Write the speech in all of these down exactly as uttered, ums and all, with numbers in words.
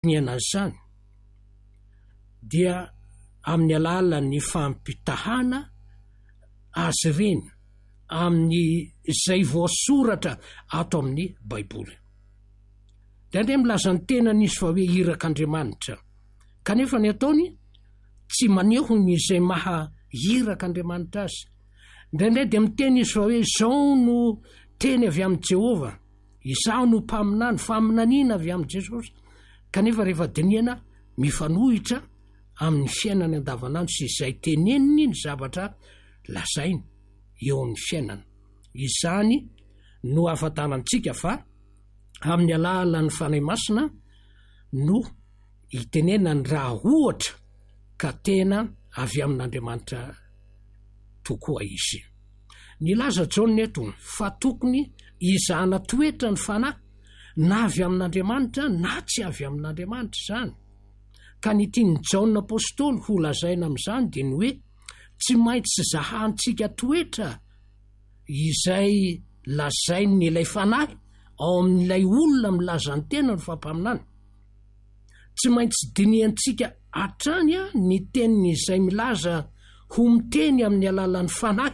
nianazany dia amin'ny alalan'ny fampitahana azy ireny amin'ny izay voasoratra ato amin'ny Baiboly. Ndraindray milaza ny tenan'izy fa hoe hirak'Andriamanitra, kanefa ny ataony tsy maneho ny izay maha hirak'Andriamanitra azy. Ndraindray dia miteny izy fa hoe izao no teny avy amin'ny Jehova, izao no mpaminany, faminaniana avy amin'ny Jesosy, kanefa rehefa dinihana mifanohitra amin'ny fiainany andavanandro sy izay teneniny ny zavatra lazainy eo amin'ny fiainana. Izany no ahafantarantsika fa amin'ny alalan'ny fanahy masina no hitenenany raha ohatra ka tena avy amin'Andriamanitra tokoa izy. Nilaza Jaona eto fa tokony izahana toetra ny fanahy na avy amin'Andriamanitra na tsy avy amin'Andriamanitra zany. Ka ny tiany Jaona apôstôly ho lazaina amin'izany dia ny hoe tsy maintsy zahantsika toetra izay lazainy ilay fanahy ao amin'ilay olona milaza ny tena ny fampaminana. Tsy maintsy diniantsika hatrany ny teniny izay milaza ho miteny amin'ny alalan'ny fanahy,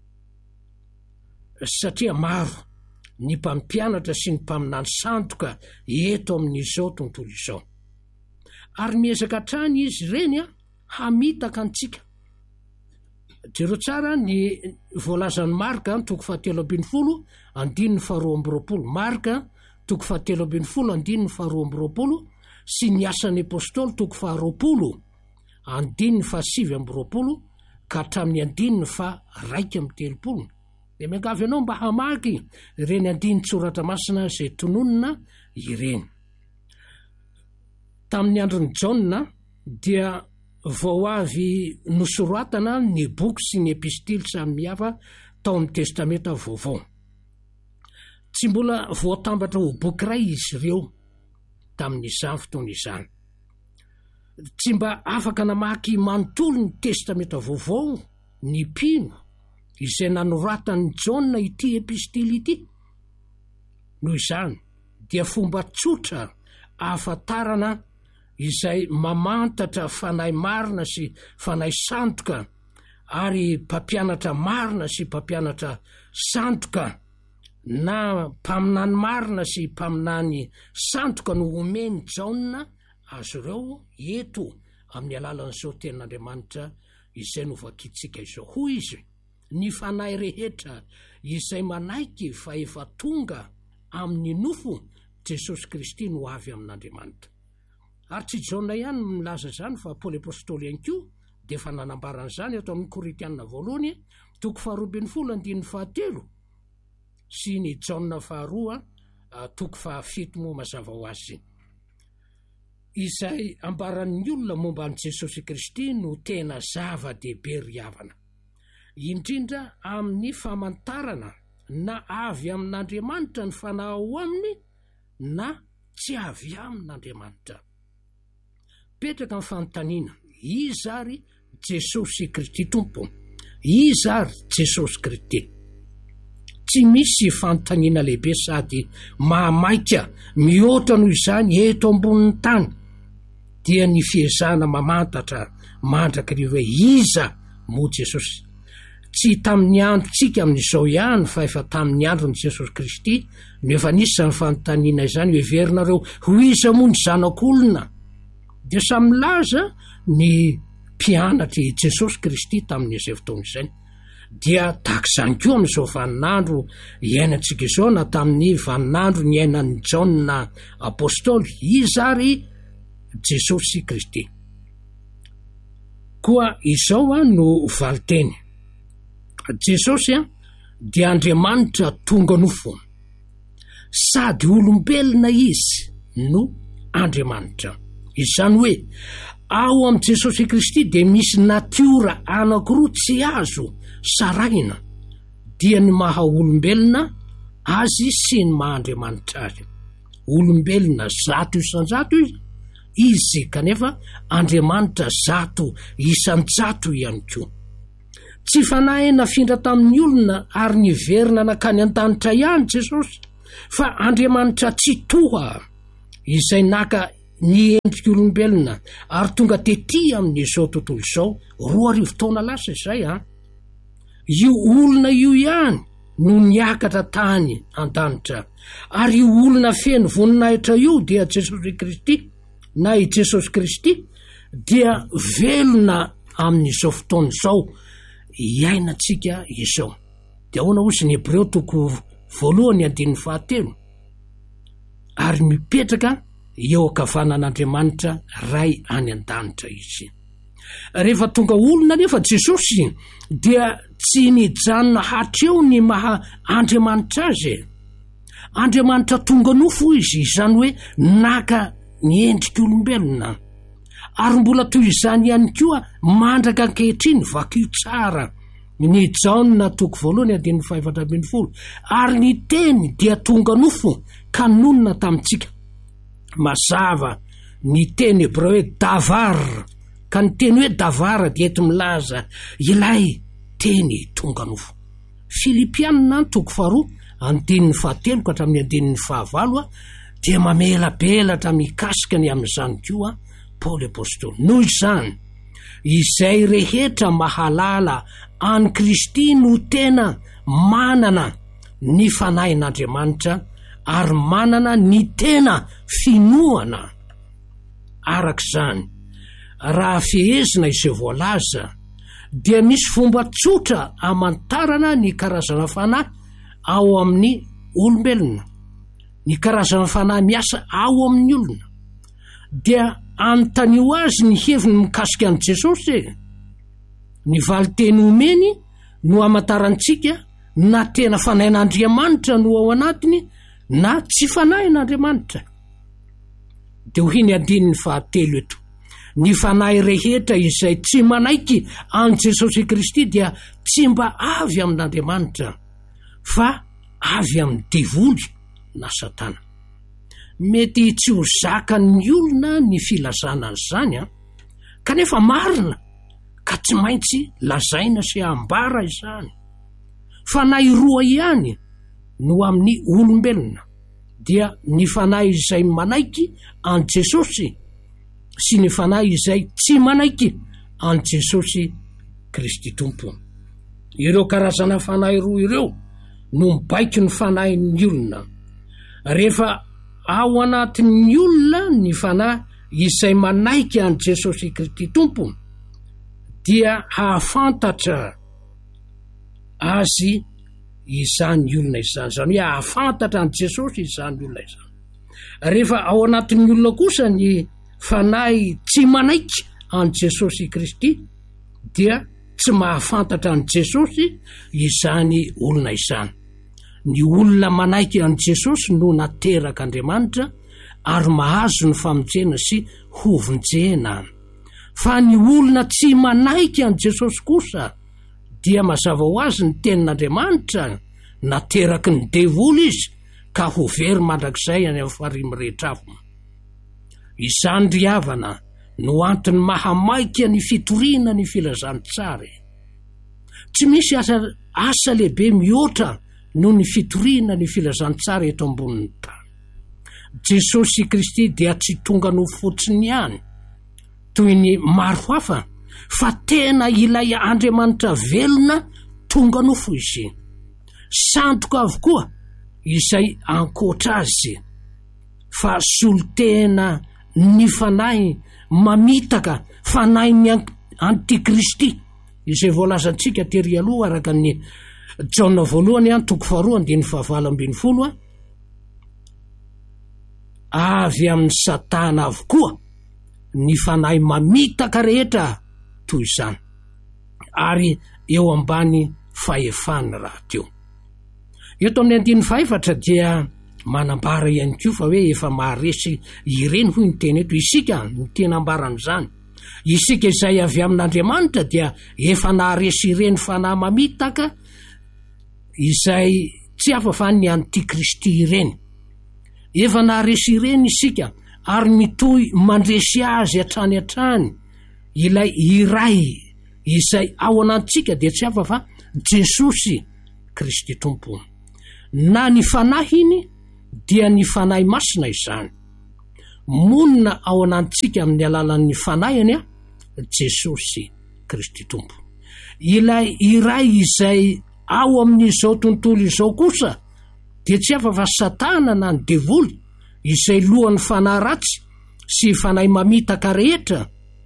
satria maro ny mpampianatra sy ny mpaminany sandoka eto amin'izao tontolo izao. Ary miezaka hatrany izy ireny a hamitaka antsika. Jero tsara ny voalazan'ny Marka toko fahatelo ambin'ny folo andininy faharoa amby roapolo. Marka toko fahatelo ambin'ny folo andininy faharoa amby roapolo sy ny asan'ny apôstôly toko faharoapolo andininy fahasivy amby roapolo ka hatramin'ny andininy fa raika amby telopolo. Dia miangavy ianao mba hamaky ireny andininy tsoratra masina izay tononona ireny. Tamin'ny andron'ny Jaona dia vao avy nosoratana ny boky sy ny epistily samihafa tao amin'ny testamenta vaovao. Tsy mbola voatambatra ho boky iray izy ireo tamin'izany fotoana izany. Tsy mba afaka namaky manontolo ny testamenta vaovao ny mpino izay nanoratany Jaona ity epistily ity. Noho izany dia fomba tsotra ahafantarana izay mamantatra fanahy marina sy fanahy sandoka ary mpampianatra marina sy mpampianatra sandoka na mpaminany marina sy mpaminany sandoka no omeny Jaona azy ireo eto amin'ny alalan'izao tenin'Andriamanitra izay novakitsika izao. Hoy izy, ny fanahy rehetra izay manaiky fa efa tonga amin'ny nofo Jesosy Kristy no avy amin'Andriamanitra. Ary tsy Jaona ihany milaza zany fa Paoly apôstôly ihany koa dia efa nanambarana izany ato amin'ny Korintianina voalohany toko faharoa ambin'ny folo andininy fahatelo sy ny Jaona faharoa toko fahafito moa mazava ho azy, izay ambaran'ny olona momba an'i Jesosy Kristy no tena zava-dehibe ry havana, indrindra amin'ny famantarana na avy amin'Andriamanitra ny fanahy ao aminy na tsy avy amin'Andriamanitra. Petraka amin'ny fanontaniana, iza ary Jesosy Kristy tompo? Iza ary Jesosy Kristy? Tsy misy fanontaniana lehibe sady mahamaika mihoatra noho izany eto ambonin'ny tany dia ny fiezahana mamantatra mandrakariva hoe iza moa Jesosy. Tsy tamin'ny androntsika amin'izao ihany fa efa tamin'ny andron'i Jesosy Kristy no efa nisy izany fanontaniana izany hoe heverinareo ho iza moa ny zanak'olona? Dia samy milaza ny mpianatry Jesosy Kristy tamin'izay fotoana izany. Dia tahak'izany koa amin'izao vaninandro iainantsika izao na tamin'ny vaninandro ny iainan'ny Jaona apôstôly, iza ary Jesosy Kristy. Koa izao no valiteny, Jesosy dia Andriamanitra tonga nofo, sady olombelona izy no Andriamanitra. Izany hoe ao amin'ny Jesosy Kristy dia misy natiora anankiroa tsy azo saraina, dia ny maha olombelona azy sy ny maha Andriamanitra azy. Olombelona zato isan-jato izy, izy kanefa Andriamanitra zato isan-jato ihany koa. Tsy fanahy nafindra tamin'ny olona ary niverina nakany an-danitra ihany Jesosy, fa Andriamanitra tsy toha izay naka ny endrik'olombelona ary tonga tety amin'izao tontolo izao roa arivo taona lasa izay a io olona io ihany no niakatra tany an-danitra ary io olona feno voninahitra io dia Jesosy Kristy na i Jesosy Kristy dia velona amin'izao fotoana izao iainantsika izao. Dia ahoana ozy ny Hebreo toko voalohany andininy fahatelo ary mipetraka eo ankavanan'Andriamanitra ray any an-danitra izy. Rehefa tonga olona nefa Jesosy dia tsy mijanona hatreo ny maha Andriamanitra azy. Andriamanitra tonga nofo izy, izany hoe naka ny endrik'olombelona ary mbola toy izany ihany koa mandraka ankehitriny vakio tsara ny Jaona toko voalohany andininy fahaefatra ambin'ny folo ary ny teny dia tonga nofo ka nonona tamintsika. Mazava ny teny hebreo hoe davar, ka ny teny hoe davara dia eto milaza ilay teny tonga nofo. Filipianina toko faharoa andininy fahatelo ka hatramin'ny andininy fahavalo dia mamelabelatra mikasika ny amin'izany koa Paoly apôstôly. Noho izany izay rehetra mahalala any Kristy no tena manana ny fanahin'Andriamanitra ary manana ny tena finoana. Arak'izany raha fehezina izay voalaza dia misy fomba tsotra amantarana ny karazana fanahy ao amin'ny olombelona, ny karazana fanahy miasa ao amin'ny olona. Dia antanio azy ny heviny mikasika an' Jesosy, ny valiteny omeny no amantarantsika na tena fanahin'Andriamanitra no ao anatiny na tsy fanahin'Andriamanitra. Dia hohiny andininy fahatelo eto, ny fanahy rehetra izay tsy manaiky an' Jesosy Kristy dia tsy mba avy amin'Andriamanitra fa avy amin'ny devoly na Satana. Mety tsy ho zakan'ny olona ny filazana an'izany a, kanefa marina ka tsy maintsy lazaina sy ambara izany. Fanahy roa ihany no amin'ny olombelona, dia ny fanahy izay manaiky an' Jesosy sy ny fanahy izay tsy manaiky an' Jesosy Kristy Tompo. Ireo karazana fanahy roa ireo no mibaiky ny fanahin'ny olona. Rehefa ao anatin'ny olona ny fanahy izay manaiky an' Jesosy Kristy Tompo dia hahafantatra azy izany olona izany, izany hoe hahafantatra an' Jesosy izany olona izany. Rehefa ao anatin'ny olona kosa ny fanahy tsy manaiky an' Jesosy Kristy dia tsy mahafantatra an' Jesosy izany olona izany. Ny olona manaiky an' Jesosy no naterak'Andriamanitra ary mahazo ny famonjena sy hovonjena. Fa ny olona tsy manaiky an' Jesosy kosa dia mazava ho azy ny tenin'Andriamanitra nateraky ny devoly izy ka ho very mandrakizay any amin'ny farimy rehetra avy. Izany ry havana no antony mahamaiky ny fitoriana ny filazany tsara. Tsy misy asa, asa lehibe mihoatra no ny fitoriana ny filazany tsara eto ambonin'ny tany. Jesosy Kristy dia tsy tonga no fotsiny ihany toy ny maro hafa, fa tena ilay Andriamanitra velona tonga nofo izy. Sandoka avokoa izay ankoatra azy, fa solotena ny fanahy mamitaka fanahin'ny Antikristy izay voalazantsika tery aloha araka ny Jaona voalohany an toko faharoa andininy fahavalo ambin'ny folo a, avy amin'ny Satana avokoa ny fanahy mamitaka rehetra toy izany, ary eo ambany fahefany raha teo. Eto amin'ny andininy fahaefatra dia manambara ihany koa fa hoe efa maharesy ireny hoy ny teny eto. Isika ny tena ambaran'izany, isika izay avy amin'Andriamanitra dia efa naharesy ireny fanahy mamitaka izay tsy hafa fa ny Antikristy ireny. Efa naharesy ireny isika ary mitoy mandresy azy hatrany hatrany ilay iray izay ao anatintsika dia tsy hafa fa Jesosy Kristy Tompo. Na ny fanahiny dia ny fanahy masina izany. monina ao anantsika amin'ny alalan'ny fanayany a Jesosy Kristy Tompo. Ilay iray izay ao amin'izao tontolo izao kosa dia tsy hafa fa Satana na ny devoly izay lohan'ny fanahy ratsy sy fanahy mamitaka rehetra,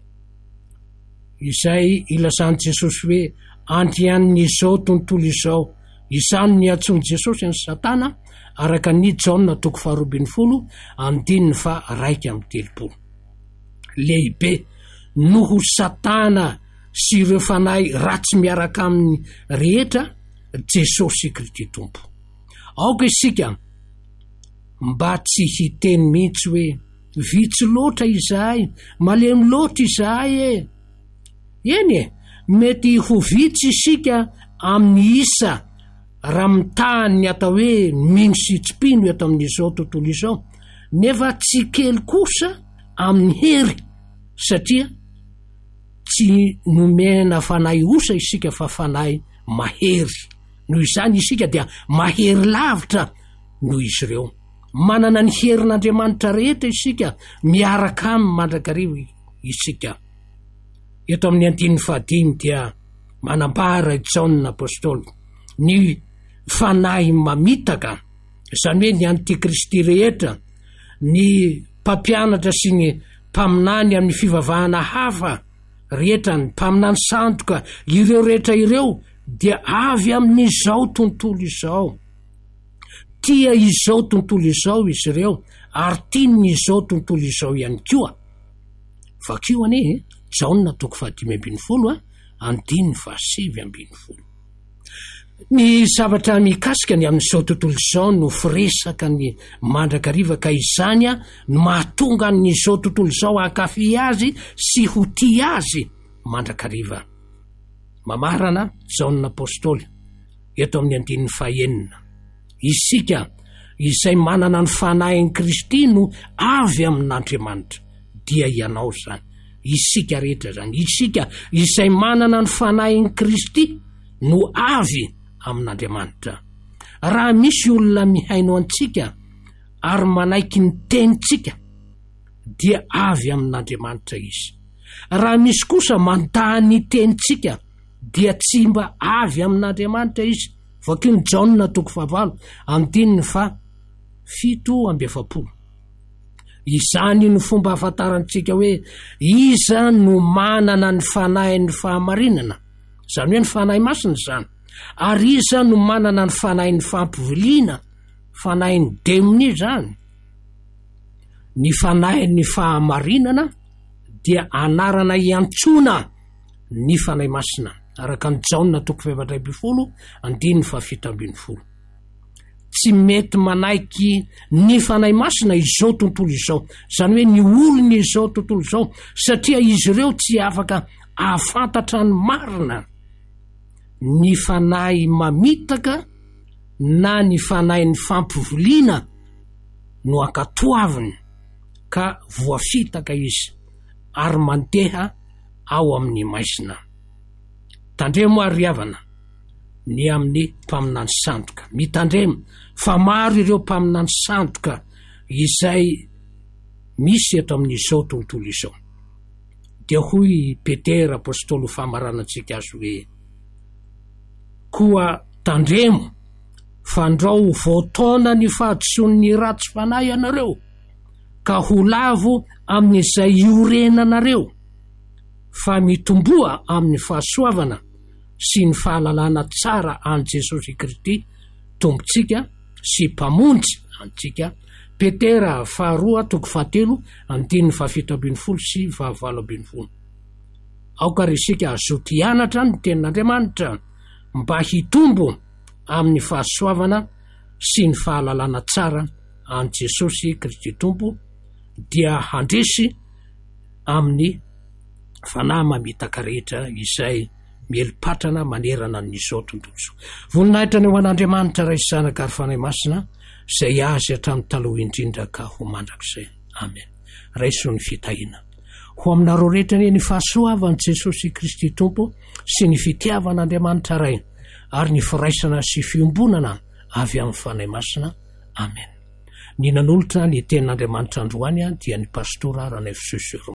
izay ilazany Jesosy hoe andrian'izao tontolo izao. Izany ny antsoiny Jesosy ny Satana araka ny Jaona toko faharoa ambin'ny folo andininy fa raika amby telopolo. Lehibe noho Satana sy ireo fanahy ratsy miaraka amin'ny rehetra Jesosy Kristy Tompo. Aoka isika mba tsy hiteny mihitsy hoe vitsy loatra izahay, malemy loatra izahay e. Eny e, mety ho vitsy isika amin'ny isa raha mitahany ny atao hoe mino sy tsipino eto amin'izao tontolo izao, nefa tsy kely kosa amin'ny hery, satria tsy nomena fanahy osa isika fa fanahy mahery. Noho izany isika dia mahery lavitra noho izy ireo. Manana ny herin'Andriamanitra rehetra isika, miaraka amin'ny mandrakariva isika. Eto amin'ny andininy fahadimy dia manambara Jaona apôstôly ny fanahy mamitaka, izany hoe ny antikristy rehetra, ny mpampianatra sy ny mpaminany amin'ny fivavahana hafa rehetra, ny mpaminany sandoka, ireo rehetra ireo dia avy amin'izao tontolo izao. Tia izao tontolo izao izy ireo, ary tiany izao tontolo izao ihany koa. Vakio ane Jaona toko fahadimy ambin'ny folo a andininy fahasivy ambin'ny folo. Ny zavatra mikasika ny amin'izao tontolo izao no firesaka ny mandrakariva, ka izany a no mahatonga n'izao tontolo izao hankafy azy sy ho tia azy mandrakariva. Mamarana Jaona apôstôly eto amin'ny andininy fahaenina. Isika izay manana ny fanahin'i Kristy no avy amin'Andriamanitra, dia ianao zany, isika rehetra zany, isika izay manana ny fanahin'i Kristy no avy amin'Andriamanitra. Raha misy olona mihaino antsika ary manaiky ny tenitsika, dia avy amin'Andriamanitra izy. Raha misy kosa mandaha ny tenitsika, dia tsy mba avy amin'Andriamanitra izy. Vakio ny Jaona toko fahavalo andininy fa fito amby efapolo. Izany ny fomba ahafantarantsika hoe iza no manana ny fanahy ny fahamarinana, izany hoe ny fanahy masina zany, ary iza no manana ny fanahy ny fampivoliana, fanahy ny demoni zany. Ny fanahy ny fahamarinana dia anarana iantsona ny fanahy masina, araka ny Jaona toko fahaefatra ambin'ny folo andininy fahafito ambin'ny folo. Tsy mety manaiky ny fanahy masina izao tontolo izao, izany hoe ny olona izao tontolo izao, satria izy ireo tsy afaka ahafantatra ny marina. Ny fanahy mamitaka na ny fanahy ny fampivoliana no ankatoaviny, ka voafitaka izy ary mandeha ao amin'ny maizina. Tandremo ary havana ny amin'ny mpaminany sandoka, mitandremo fa maro ireo mpaminany sandoka izay misy eto amin'izao tontolo izao. Dia hoy Petera apôstôly famaranantsika azy hoe, koa tandremo fa ndrao voataona ny fahadisoan'ny ratsy fanahy ianareo, ka ho lavo amin'izay iorenanareo, fa mitomboa amin'ny fahasoavana sy ny fahalalana tsara an Jesosy Kristy tompontsika sy mpamonjy antsika. Petera faharoa toko fahatelo andininy fahafito ambin'ny folo sy fahavalo ambin'ny folo. Aoka resika azo tianatra ny tenin'Andriamanitra mba hitombo amin'ny fahasoavana sy ny fahalalana tsara an Jesosy Kristy tompo, dia handresy amin'ny fanahy mamitaka rehetra izay mielipatrana manerana n'izao tontolo izao. Voninahitra ny ho an'Andriamanitra ray sy zanaka ary fanahy masina izay azy hatramin'ny taloha indrindra ka ho mandrakizay. Amen. Raiso ny fitahina ho aminareo rehetra ny fahasoavan'i Jesosy Kristy tompo sy ny fitiavan'Andriamanitra ray ary ny firaisana sy fiombonana avy amin'ny fanahy masina. Amen. ny nan'olotra ny tenin'andriamanitra androany a dia ny pastora Ranefy Sosoro.